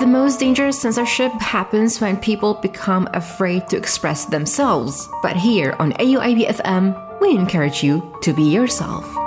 The most dangerous censorship happens when people become afraid to express themselves. But here on AUIB FM, we encourage you to be yourself.